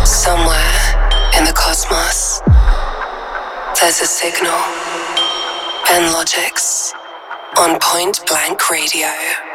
Somewhere in the cosmos, there's a signal. Ben Logic's On Point Blank Radio.